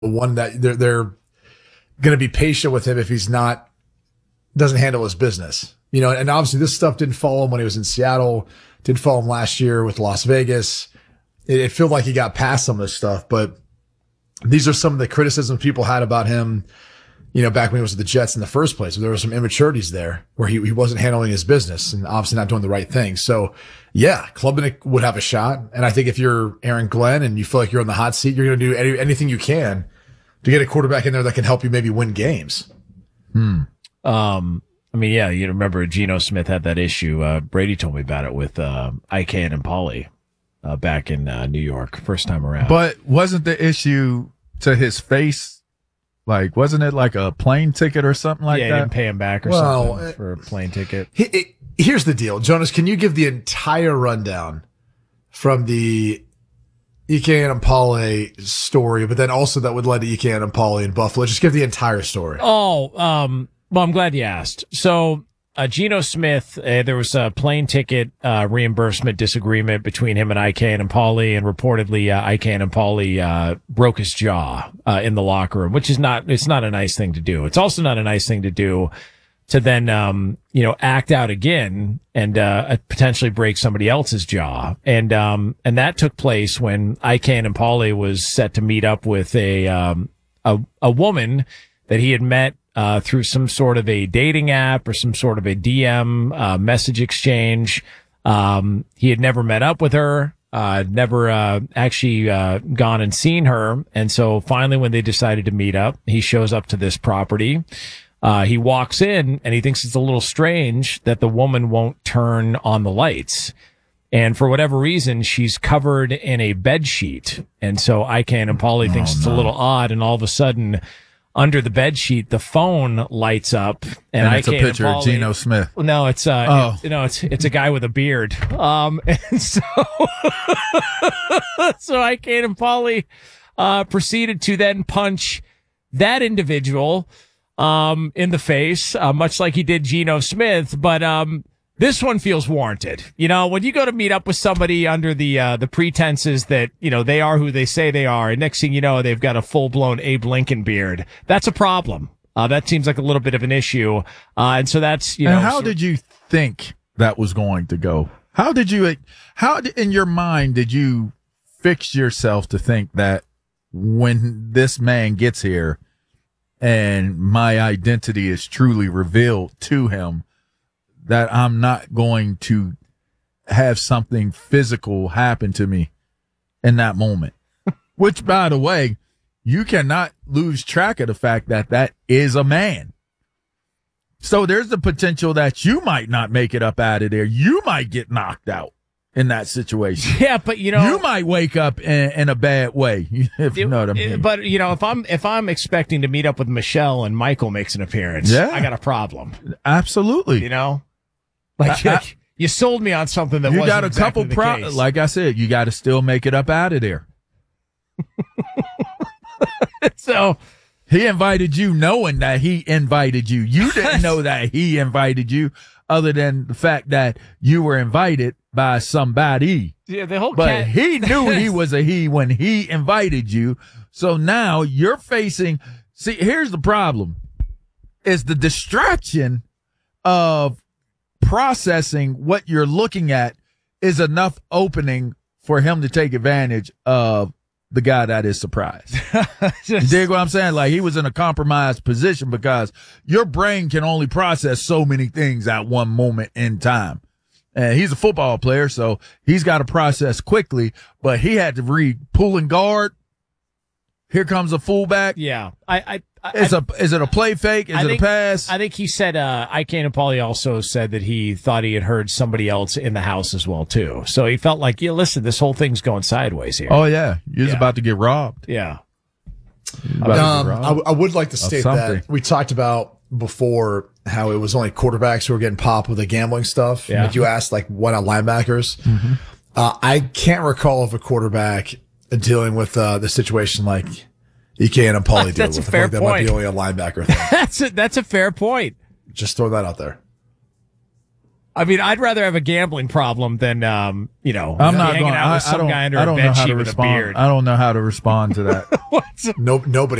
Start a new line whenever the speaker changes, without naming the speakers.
one that they're going to be patient with him if he's doesn't handle his business. And obviously this stuff didn't follow him when he was in Seattle, didn't follow him last year with Las Vegas. It felt like he got past some of this stuff, but these are some of the criticisms people had about him, back when he was with the Jets in the first place. There were some immaturities there where he wasn't handling his business and obviously not doing the right thing. So yeah, Klubnik would have a shot. And I think if you're Aaron Glenn and you feel like you're on the hot seat, you're going to do anything you can to get a quarterback in there that can help you maybe win games.
You remember Geno Smith had that issue. Brady told me about it with Ike and Pauly back in New York, first time around.
But wasn't the issue to his face? Like, wasn't it like a plane ticket or something like that?
Yeah, didn't pay him back or something for a plane ticket.
Here's the deal. Jonas, can you give the entire rundown from the Ike Enemkpali story, but then also that would lead to Ike Enemkpali in Buffalo? Just give the entire story.
Well, I'm glad you asked. So, Geno Smith, there was a plane ticket reimbursement disagreement between him and Ike Enemkpali, and reportedly Ike Enemkpali broke his jaw in the locker room, which is it's not a nice thing to do. It's also not a nice thing to do to then act out again and potentially break somebody else's jaw. And that took place when Ike Enemkpali was set to meet up with a woman that he had met through some sort of a dating app or some sort of a DM message exchange. He had never met up with her, never actually gone and seen her. And so finally, when they decided to meet up, he shows up to this property. He walks in and he thinks it's a little strange that the woman won't turn on the lights. And for whatever reason, she's covered in a bed sheet. And so Ike Enemkpali thinks it's a little odd. And all of a sudden, under the bed sheet, the phone lights up,
and it's a picture of Geno Smith.
No, it's it's a guy with a beard. And so Ike Enemkpali proceeded to then punch that individual in the face, much like he did Geno Smith. But this one feels warranted. When you go to meet up with somebody under the pretenses that, they are who they say they are, and next thing you know, they've got a full-blown Abe Lincoln beard. That's a problem. That seems like a little bit of an issue. And so that's,
And how did you think that was going to go? How in your mind did you fix yourself to think that when this man gets here and my identity is truly revealed to him, that I'm not going to have something physical happen to me in that moment? Which, by the way, you cannot lose track of the fact that is a man. So there's the potential that you might not make it up out of there. You might get knocked out in that situation.
Yeah, but you
might wake up in a bad way, if you know what I mean.
But if I'm expecting to meet up with Michelle and Michael makes an appearance, I got a problem.
Absolutely.
Like you sold me on something that
you
wasn't
got a
exactly
couple
the case.
Like I said, you got to still make it up out of there.
So
he invited you knowing that he invited you. You didn't know that he invited you, other than the fact that you were invited by somebody.
Yeah,
but he knew he was a he when he invited you. So now you're facing. See, here's the problem: is the distraction of processing what you're looking at is enough opening for him to take advantage of the guy that is surprised. You dig what I'm saying? Like, he was in a compromised position because your brain can only process so many things at one moment in time. And he's a football player, so he's got to process quickly, but he had to read pulling guard. Here comes a fullback.
Yeah.
Is it a play fake? Is it a pass?
I think he said, Ike Enemkpali also said that he thought he had heard somebody else in the house as well, too. So he felt like, listen, this whole thing's going sideways here.
Oh, yeah. You're about to get robbed.
Yeah.
I would like to state that we talked about before how it was only quarterbacks who were getting popped with the gambling stuff.
Yeah.
Like you asked, like, why not linebackers?
Mm-hmm.
I can't recall of a quarterback dealing with the situation like Ike Enemkpali deal with.
A fair
point. That might be only a linebacker thing.
That's a fair point.
Just throw that out there.
I mean, I'd rather have a gambling problem than,
I'm
be
not
hanging
going.
out with some guy under
I
a
don't know
bed
how
sheet
to
with a
respond.
beard.
I don't know how to respond to that.
Nobody